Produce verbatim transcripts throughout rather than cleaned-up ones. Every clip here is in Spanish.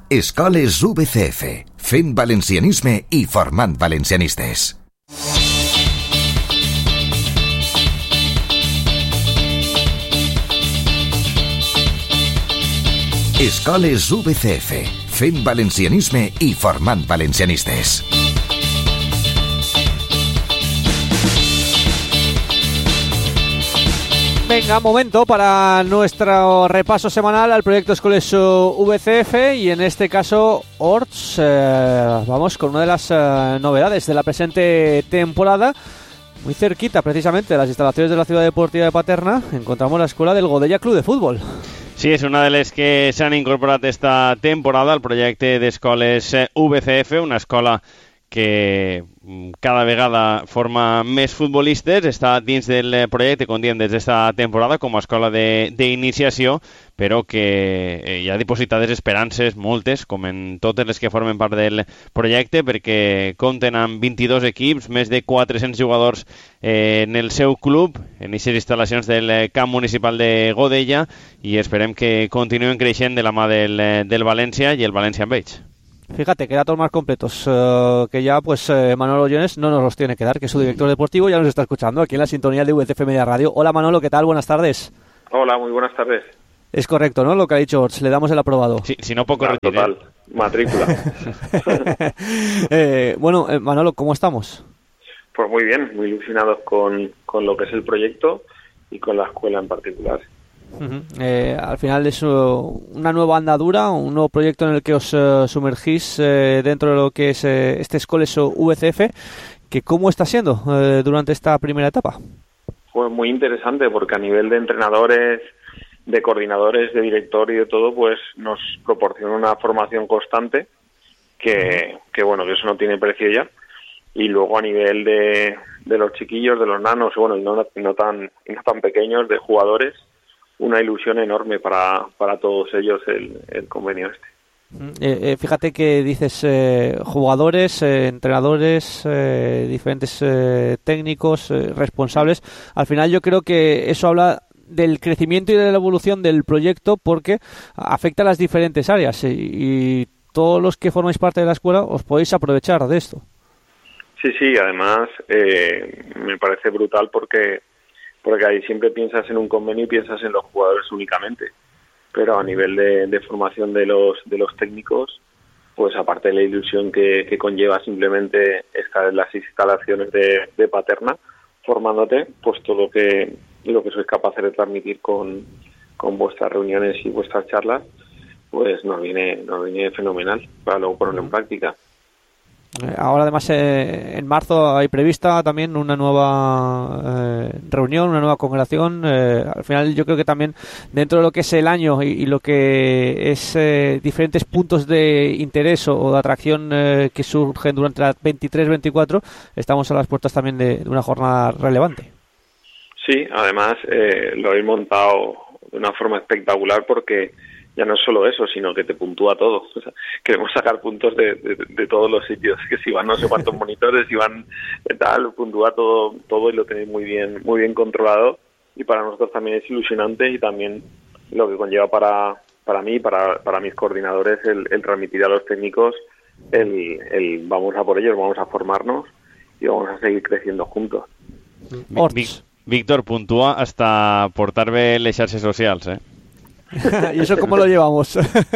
Escoles U B C F, fent valencianisme i formant valencianistes. Escoles U B C F, fent valencianisme i formant valencianistes. Venga, momento para nuestro repaso semanal al proyecto Escoles U B C F y en este caso Orts, eh, vamos con una de las eh, novedades de la presente temporada. Muy cerquita precisamente de las instalaciones de la Ciudad Deportiva de Paterna encontramos la escuela del Godella Club de Futbol. Sí, és una de les que s'han incorporat esta temporada al projecte d'Escoles U B C F, una escola que cada vegada forma més futbolistes, està dins del projecte, com diem, des d'esta temporada com a escola d'iniciació, però que hi ha dipositades esperances, moltes, com en totes les que formen part del projecte, perquè compten amb vint-i-dos equips, més de quatre-cents jugadors eh, en el seu club, en aquestes instal·lacions del camp municipal de Godella, i esperem que continuen creixent de la mà del, del València i el València amb ells. Fíjate, que datos más completos, uh, que ya pues eh, Manolo Llones no nos los tiene que dar, que es su director deportivo, ya nos está escuchando aquí en la sintonía de U B C F Media Radio. Hola Manolo, ¿qué tal? Buenas tardes. Hola, muy buenas tardes. Es correcto, ¿no? Lo que ha dicho Orts, le damos el aprobado. Sí, si no, poco ah, total, matrícula. eh, bueno, eh, Manolo, ¿cómo estamos? Pues muy bien, muy ilusionados con, con lo que es el proyecto y con la escuela en particular. Uh-huh. Eh, al final es uh, una nueva andadura, un nuevo proyecto en el que os uh, sumergís eh, dentro de lo que es eh, este Escoles U B C F, que ¿cómo está siendo eh, durante esta primera etapa? Pues muy interesante, porque a nivel de entrenadores, de coordinadores, de director y de todo, pues nos proporciona una formación constante que, que bueno, que eso no tiene precio ya. Y luego a nivel de, de los chiquillos, de los nanos, bueno, y no, no, tan, no tan pequeños, de jugadores, una ilusión enorme para, para todos ellos el, el convenio este. Eh, eh, fíjate que dices eh, jugadores, eh, entrenadores, eh, diferentes eh, técnicos, eh, responsables. Al final yo creo que eso habla del crecimiento y de la evolución del proyecto porque afecta a las diferentes áreas y, y todos los que formáis parte de la escuela os podéis aprovechar de esto. Sí, sí, además eh, me parece brutal porque porque ahí siempre piensas en un convenio y piensas en los jugadores únicamente, pero a nivel de, de formación de los de los técnicos, pues aparte de la ilusión que, que conlleva simplemente estar en las instalaciones de, de Paterna formándote, pues todo lo que lo que sois capaces de transmitir con, con vuestras reuniones y vuestras charlas, pues nos viene nos viene fenomenal para luego ponerlo en práctica. Ahora además eh, en marzo hay prevista también una nueva eh, reunión, una nueva congregación. Eh, al final yo creo que también dentro de lo que es el año y, y lo que es eh, diferentes puntos de interés o, o de atracción eh, que surgen durante la veintitrés veinticuatro, estamos a las puertas también de, de una jornada relevante. Sí, además eh, lo habéis montado de una forma espectacular porque ya no es solo eso, sino que te puntúa todo. O sea, queremos sacar puntos de, de, de todos los sitios, que si van no sé cuántos monitores, si van de tal, puntúa todo todo y lo tenéis muy bien muy bien controlado. Y para nosotros también es ilusionante y también lo que conlleva para para mí, para para mis coordinadores, el, el transmitir a los técnicos el, el vamos a por ellos, vamos a formarnos y vamos a seguir creciendo juntos. Vic, Víctor, puntúa hasta portar bé les xarxes socials, eh? ¿Y eso cómo lo llevamos?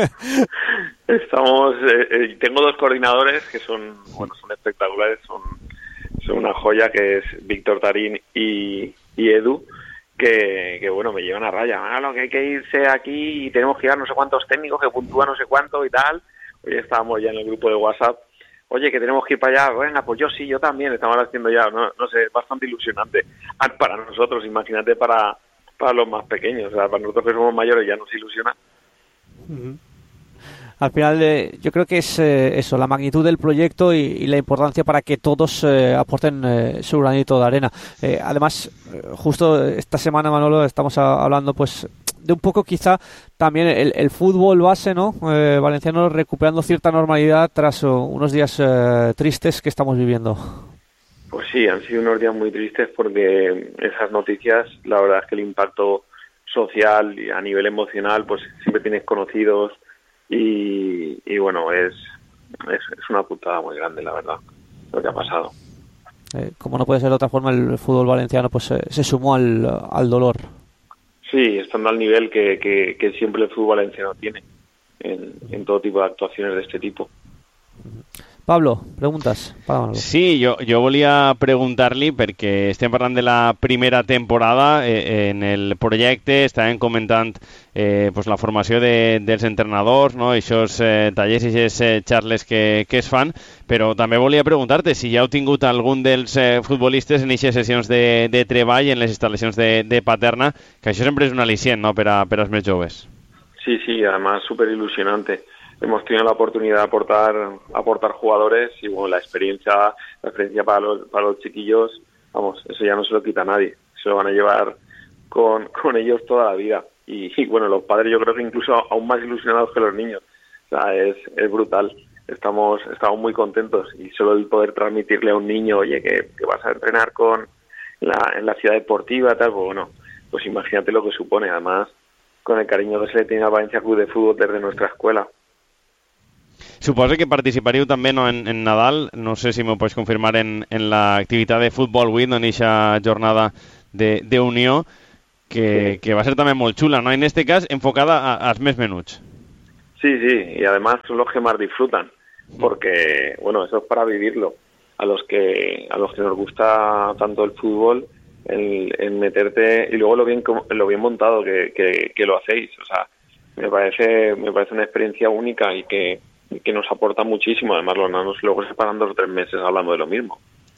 Estamos, eh, eh, tengo dos coordinadores que son, bueno, son espectaculares, son, son una joya, que es Víctor Tarín y, y Edu, que, que bueno, me llevan a raya. Ah, lo que hay que irse aquí y tenemos que ir a no sé cuántos técnicos que puntúan no sé cuánto y tal. Hoy estábamos ya en el grupo de WhatsApp. Oye, que tenemos que ir para allá. Venga, pues yo sí, yo también. Estamos haciendo ya, no, no sé, es bastante ilusionante. Para nosotros, imagínate para... para los más pequeños, o sea, para nosotros que somos mayores ya nos ilusiona. Uh-huh. Al final eh, yo creo que es eh, eso, la magnitud del proyecto y, y la importancia para que todos eh, aporten eh, su granito de arena. Eh, además, eh, justo esta semana, Manolo, estamos a, hablando pues de un poco quizá también el, el fútbol base, ¿no? Eh, valenciano recuperando cierta normalidad tras uh, unos días eh, tristes que estamos viviendo. Pues sí, han sido unos días muy tristes porque esas noticias, la verdad es que el impacto social y a nivel emocional, pues siempre tienes conocidos y, y bueno, es, es, es una putada muy grande, la verdad, lo que ha pasado. Eh, como no puede ser de otra forma, el fútbol valenciano pues eh, se sumó al, al dolor. Sí, estando al nivel que, que, que siempre el fútbol valenciano tiene en, en todo tipo de actuaciones de este tipo. Pablo, preguntes? Pablo. Sí, jo, jo volia preguntar-li, perquè estem parlant de la primera temporada, eh, en el projecte estàvem comentant eh, pues la formació de, dels entrenadors, no? Eixos eh, tallers i eixes eh, xarles que, que es fan, però també volia preguntar-te si ja heu tingut algun dels eh, futbolistes en eixes sessions de, de treball en les instal·lacions de, de Paterna, que això sempre és un al·licient, no?, per, a, per als més joves. Sí, sí, además súper ilusionante. Hemos tenido la oportunidad de aportar aportar jugadores y bueno, la experiencia la experiencia para los para los chiquillos, vamos, eso ya no se lo quita a nadie, se lo van a llevar con, con ellos toda la vida y, y bueno, los padres yo creo que incluso aún más ilusionados que los niños, o sea, es, es brutal, estamos estamos muy contentos y solo el poder transmitirle a un niño, oye, que, que vas a entrenar con la, en la ciudad deportiva, tal, pues bueno, pues imagínate lo que supone, además con el cariño que se le tiene al Valencia Club de Fútbol desde nuestra escuela. Suposo que participaríeu també, no, en, en Nadal, no sé si m'ho pots confirmar, en, en l'activitat de Football Week, en aquesta jornada de, de unió, que, que va ser també molt xula, no? En este cas, enfocada a, als més menuts. Sí, sí, y además son los que más disfrutan, porque, bueno, eso es para vivirlo. A los que a los que nos gusta tanto el fútbol, el, el meterte, y luego lo bien lo bien montado que, que, que lo hacéis, o sea, me parece me parece una experiencia única y que que nos aporta muchísimo. Además los nanos luego se paran dos o tres meses hablando de lo mismo.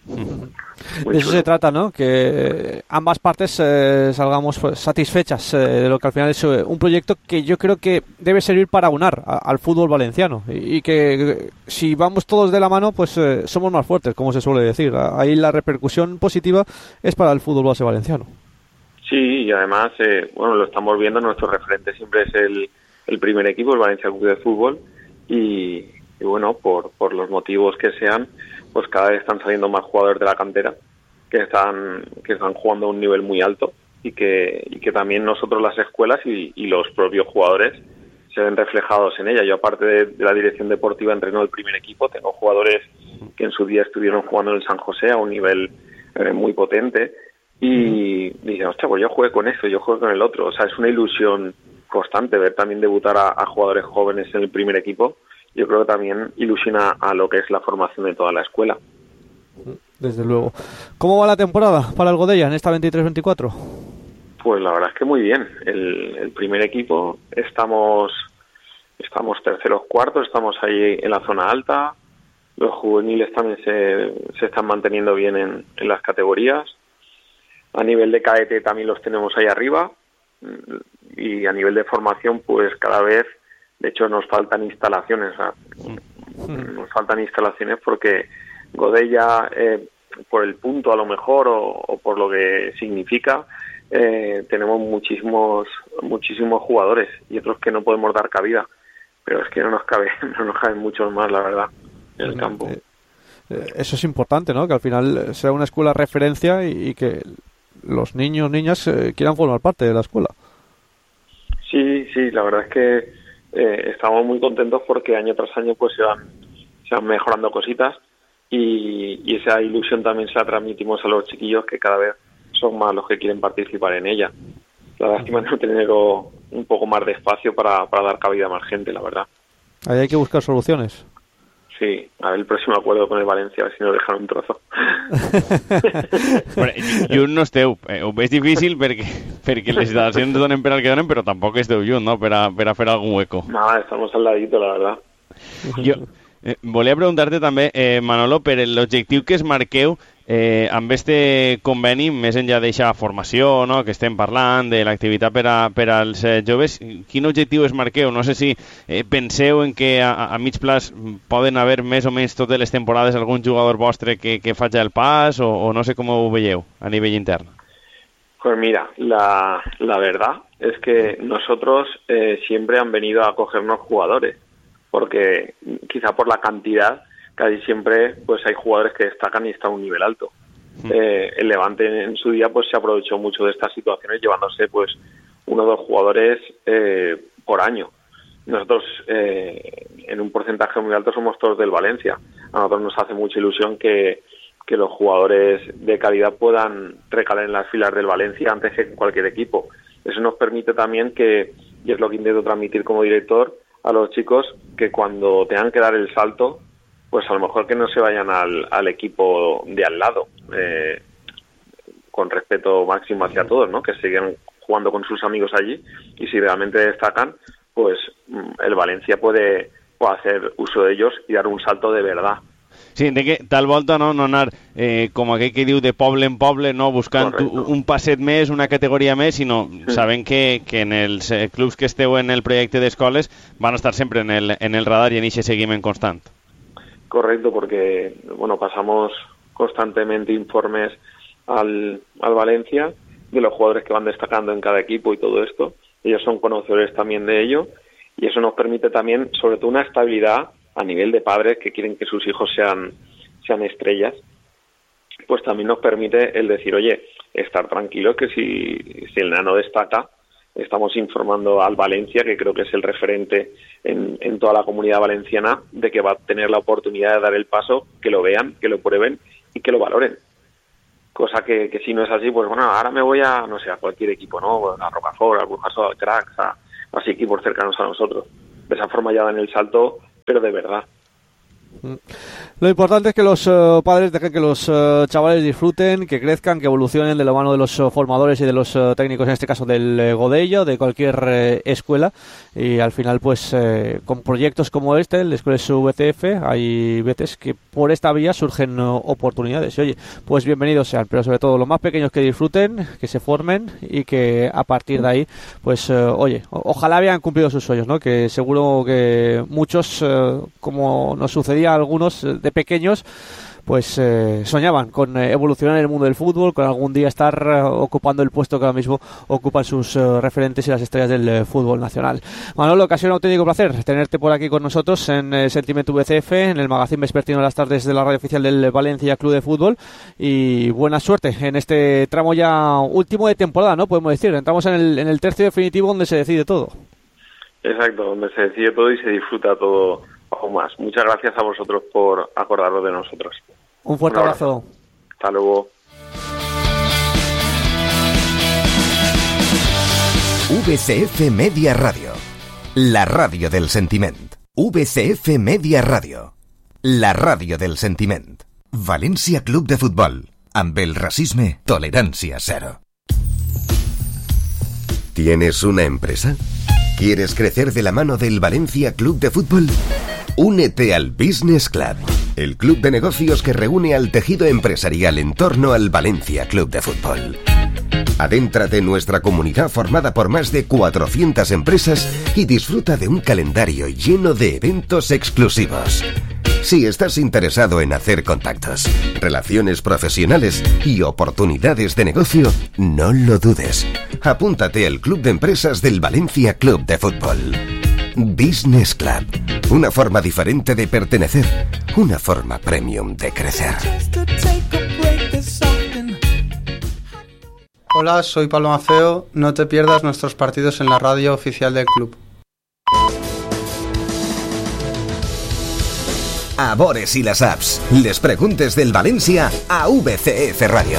De eso se trata, ¿no? Que ambas partes eh, salgamos pues, satisfechas eh, de lo que al final es eh, un proyecto que yo creo que debe servir para unar a, al fútbol valenciano y, y que eh, si vamos todos de la mano pues eh, somos más fuertes, como se suele decir. Ahí la repercusión positiva es para el fútbol base valenciano. Sí, y además eh, bueno, lo estamos viendo, nuestro referente siempre es el, el primer equipo, el Valencia Club de Fútbol. Y, y bueno, por, por los motivos que sean, pues cada vez están saliendo más jugadores de la cantera que están que están jugando a un nivel muy alto y que y que también nosotros las escuelas y, y los propios jugadores se ven reflejados en ella. Yo aparte de, de la dirección deportiva entreno el primer equipo, tengo jugadores que en su día estuvieron jugando en el San José a un nivel eh, muy potente y dicen, hostia, pues yo jugué con eso, yo jugué con el otro. O sea, es una ilusión constante ver también debutar a, a jugadores jóvenes en el primer equipo. Yo creo que también ilusiona a lo que es la formación de toda la escuela. Desde luego. ¿Cómo va la temporada para el Godella en esta veintitrés veinticuatro? Pues la verdad es que muy bien. El, el primer equipo estamos estamos terceros, cuartos, estamos ahí en la zona alta. Los juveniles también se, se están manteniendo bien en, en las categorías. A nivel de cadete también los tenemos ahí arriba. Y a nivel de formación pues cada vez, de hecho nos faltan instalaciones, o sea, nos faltan instalaciones porque Godella eh, por el punto a lo mejor o, o por lo que significa eh, tenemos muchísimos muchísimos jugadores y otros que no podemos dar cabida, pero es que no nos cabe no nos caben muchos más, la verdad, en el campo. Eh, eso es importante, ¿no? Que al final sea una escuela referencia y, y que los niños niñas eh, quieran formar parte de la escuela. Sí, sí, la verdad es que eh, estamos muy contentos porque año tras año pues se van, se van mejorando cositas y, y esa ilusión también se la transmitimos a los chiquillos que cada vez son más los que quieren participar en ella. La lástima es no tener un poco más de espacio para, para dar cabida a más gente, la verdad. Ahí hay que buscar soluciones. Sí, a ver el próximo acuerdo con el Valencia, a ver si nos dejan un trozo. Bueno, Jun no esteu. Eh, ho veig difícil perquè, perquè les instal·lacions donen per al que donen, però tampoc esteu Jun, no?, per a, per a fer algun hueco. Nada, estamos al ladito, la verdad. Jo eh, volia preguntar-te també, eh, Manolo, per l'objectiu que es marqueu eh, amb este conveni, més enllà d'eixa formació, no?, que estem parlant, de l'activitat per, a, per als eh, joves, quin objectiu es marqueu? No sé si eh, penseu en que a, a mig plaç poden haver més o menys totes les temporades algun jugador vostre que, que faci el pas o, o no sé com ho veieu a nivell intern. Pues mira, la, la verdad es que nosotros eh, siempre han venido a cogernos jugadores, porque quizá por la cantidad casi siempre pues hay jugadores que destacan y están a un nivel alto. Eh, el Levante en su día pues se aprovechó mucho de estas situaciones llevándose pues uno o dos jugadores eh, por año nosotros eh, en un porcentaje muy alto somos todos del Valencia. A nosotros nos hace mucha ilusión que, que los jugadores de calidad puedan recalar en las filas del Valencia antes que en cualquier equipo. Eso nos permite también que, y es lo que intento transmitir como director, a los chicos, que cuando tengan que dar el salto, pues a lo mejor que no se vayan al, al equipo de al lado, eh, con respeto máximo hacia todos, ¿no? Que sigan jugando con sus amigos allí, y si realmente destacan, pues el Valencia puede, puede hacer uso de ellos y dar un salto de verdad. Sí, de que tal volta no, no anar eh, com aquell que diu de poble en poble, no buscant Correcto. un passet més, una categoria més, sinó sí. sabent que, que en els eh, clubs que esteu en el projecte d'escoles van a estar sempre en el, en el radar y en ese seguiment constant. Correcto, porque bueno, pasamos constantemente informes al, al Valencia de los jugadores que van destacando en cada equipo y todo esto. Ellos son conocedores también de ello, y eso nos permite también, sobre todo, una estabilidad a nivel de padres que quieren que sus hijos sean, sean estrellas. Pues también nos permite el decir, oye, estar tranquilos que si, si el nano destaca, estamos informando al Valencia, que creo que es el referente en, en toda la comunidad valenciana, de que va a tener la oportunidad de dar el paso, que lo vean, que lo prueben y que lo valoren. Cosa que, que si no es así, pues bueno, ahora me voy a, no sé, a cualquier equipo, ¿no? A Rocafort, al Burjasot, al Cracks, a, a así equipos cercanos a nosotros. De esa forma ya dan el salto, pero de verdad. Lo importante es que los uh, padres dejen que los uh, chavales disfruten, que crezcan, que evolucionen de la mano de los uh, formadores y de los uh, técnicos, en este caso del uh, Godella, de cualquier uh, escuela, y al final pues uh, con proyectos como este, el Escuelas V C F, hay veces que por esta vía surgen uh, oportunidades, y oye, pues bienvenidos sean, pero sobre todo los más pequeños que disfruten, que se formen y que a partir de ahí pues uh, oye, o- ojalá hayan cumplido sus sueños, ¿no? Que seguro que muchos, uh, como nos sucedía a algunos uh, de pequeños, pues eh, soñaban con eh, evolucionar en el mundo del fútbol, con algún día estar eh, ocupando el puesto que ahora mismo ocupan sus eh, referentes y las estrellas del eh, fútbol nacional. Manolo, que ha sido un auténtico placer tenerte por aquí con nosotros en eh, Sentiment V C F, en el magazine vespertino de las tardes de la radio oficial del Valencia Club de Fútbol, y buena suerte en este tramo ya último de temporada, ¿no? Podemos decir, entramos en el, en el tercio definitivo donde se decide todo. Exacto, donde se decide todo y se disfruta todo aún más. Muchas gracias a vosotros por acordaros de nosotros. Un fuerte Un abrazo. Hasta luego. V C F Media Radio, la radio del sentiment. V C F Media Radio, la radio del sentiment. València Club de Futbol, amb el racisme, tolerancia cero. ¿Tienes una empresa? ¿Quieres crecer de la mano del Valencia Club de Fútbol? Únete al Business Club, el club de negocios que reúne al tejido empresarial en torno al Valencia Club de Fútbol. Adéntrate en nuestra comunidad formada por más de cuatrocientas empresas y disfruta de un calendario lleno de eventos exclusivos. Si estás interesado en hacer contactos, relaciones profesionales y oportunidades de negocio, no lo dudes. Apúntate al Club de Empresas del Valencia Club de Fútbol. Business Club, una forma diferente de pertenecer, una forma premium de crecer. Hola, soy Pablo Maceo. No te pierdas nuestros partidos en la radio oficial del club. A Bores y las apps, les preguntes del Valencia a V C F Radio.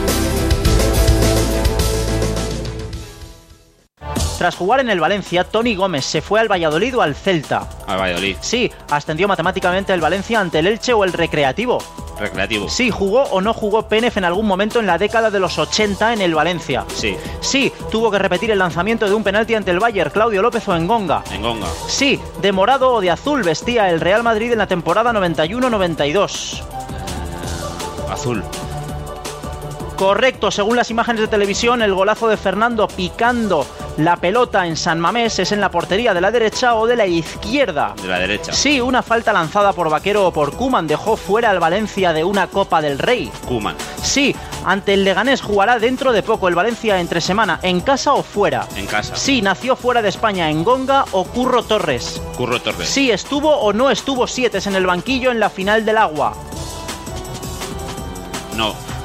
Tras jugar en el Valencia, Toni Gómez se fue al Valladolid o al Celta. Al Valladolid. Sí, ascendió matemáticamente el Valencia ante el Elche o el Recreativo. Recreativo. Sí, jugó o no jugó Pénef en algún momento en la década de los ochenta en el Valencia. Sí. Sí, tuvo que repetir el lanzamiento de un penalti ante el Bayern, Claudio López o Engonga. Engonga. Sí, de morado o de azul vestía el Real Madrid en la temporada noventa y uno noventa y dos. Azul. Correcto, según las imágenes de televisión, el golazo de Fernando picando la pelota en San Mamés es en la portería de la derecha o de la izquierda. De la derecha. Sí, una falta lanzada por Vaquero o por Koeman dejó fuera al Valencia de una Copa del Rey. Koeman. Sí, ante el Leganés jugará dentro de poco el Valencia entre semana, ¿en casa o fuera? En casa. Sí, nació fuera de España, Engonga o Curro Torres. Curro Torres. Sí, estuvo o no estuvo Sietes en el banquillo en la final del Agua. No.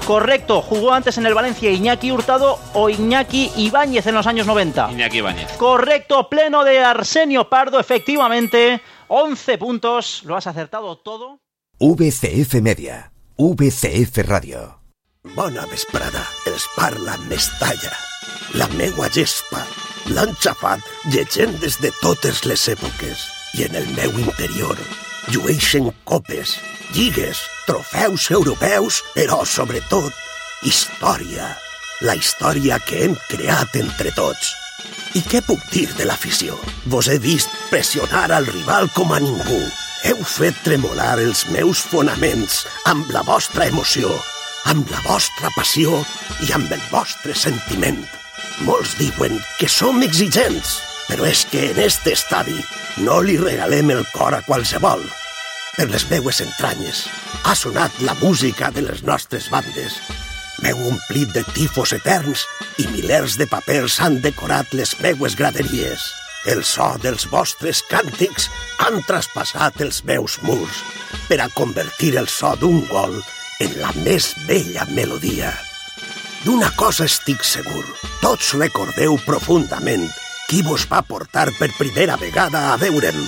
Correcto, jugó antes en el Valencia Iñaki Hurtado o Iñaki Ibáñez en los años noventa. Iñaki Ibáñez. Correcto, pleno de Arsenio Pardo, efectivamente. once puntos, lo has acertado todo. V C F Media, V C F Radio. Bona vesprada, els parla Mestalla. La meua gespa l'han xafat llegendes de totes les èpoques i en el meu interior llueixen copes, lligues, trofeus europeus, però sobretot història. La història que hem creat entre tots. I què puc dir de l'afició? Vos he vist pressionar al rival com a ningú. Heu fet tremolar els meus fonaments amb la vostra emoció, amb la vostra passió i amb el vostre sentiment. Molts diuen que som exigents, però és que en este estadi no li regalem el cor a qualsevol. Per les meues entranyes ha sonat la música de les nostres bandes. M'heu omplit de tifos eterns i milers de papers han decorat les meues graderies. El so dels vostres càntics han traspassat els meus murs per a convertir el so d'un gol en la més bella melodia. D'una cosa estic segur, tots recordeu profundament qui vos va portar per primera vegada a veure'm.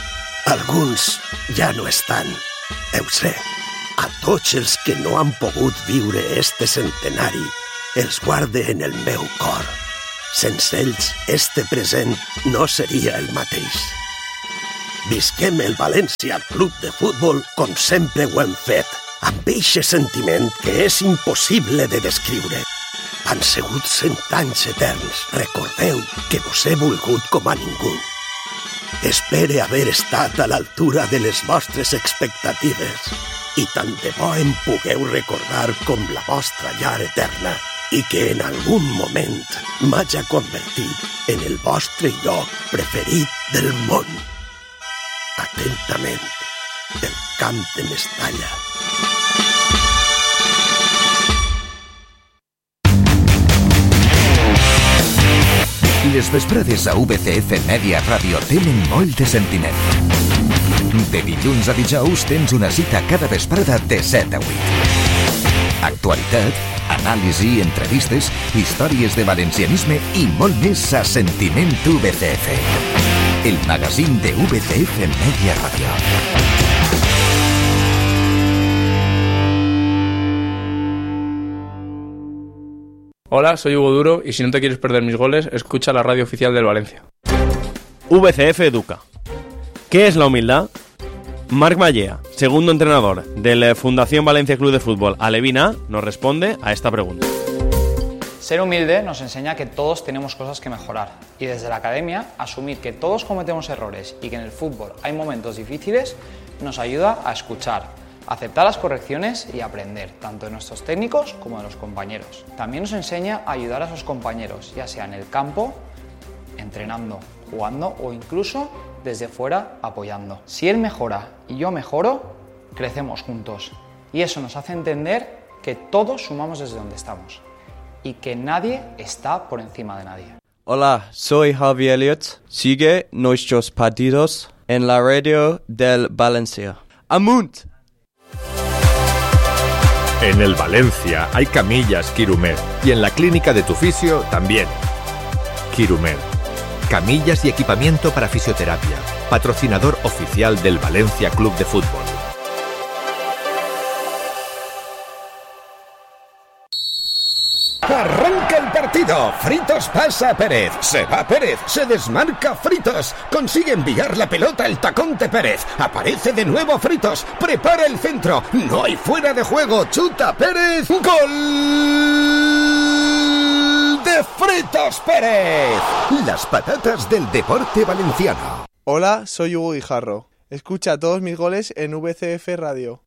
Alguns ja no estan, ho sé. A tots els que no han pogut viure este centenari, els guarde en el meu cor. Sense ells, este present no seria el mateix. Visquem el València Club de Futbol com sempre ho hem fet, amb eixe sentiment que és impossible de descriure. Han sigut cent anys eterns. Recordeu que vos he volgut com a ningú. Espere haver estat a l'altura de les vostres expectatives i tant de bo em pugueu recordar com la vostra llar eterna i que en algun moment m'haja convertit en el vostre lloc preferit del món. Atentament, del Camp de Mestalla. Les vesprades a V C F Media Ràdio tenen molt de sentiment. De dilluns a dijous tens una cita cada vesprada de set a vuit. Actualitat, anàlisi, entrevistes, històries de valencianisme i molt més a Sentiment V C F. El magazín de V C F Media Ràdio. Hola, soy Hugo Duro y si no te quieres perder mis goles, escucha la radio oficial del Valencia. V C F Educa. ¿Qué es la humildad? Marc Mallea, segundo entrenador de la Fundación Valencia Club de Fútbol Alevín A, nos responde a esta pregunta. Ser humilde nos enseña que todos tenemos cosas que mejorar y desde la academia asumir que todos cometemos errores y que en el fútbol hay momentos difíciles nos ayuda a escuchar, aceptar las correcciones y aprender, tanto de nuestros técnicos como de los compañeros. También nos enseña a ayudar a sus compañeros, ya sea en el campo, entrenando, jugando o incluso desde fuera apoyando. Si él mejora y yo mejoro, crecemos juntos. Y eso nos hace entender que todos sumamos desde donde estamos y que nadie está por encima de nadie. Hola, soy Javi Elliott. Sigue nuestros partidos en la radio del Valencia. ¡Amunt! En el Valencia hay camillas Quirumed y en la clínica de tu fisio también. Quirumed. Camillas y equipamiento para fisioterapia. Patrocinador oficial del Valencia Club de Fútbol. Arranca el partido. Fritos pasa a Pérez. Se va Pérez. Se desmarca Fritos. Consigue enviar la pelota al tacón de Pérez. Aparece de nuevo Fritos. Prepara el centro. No hay fuera de juego. Chuta Pérez. ¡Gol de Fritos Pérez! Las patatas del deporte valenciano. Hola, soy Hugo Guijarro. Escucha todos mis goles en V C F Radio.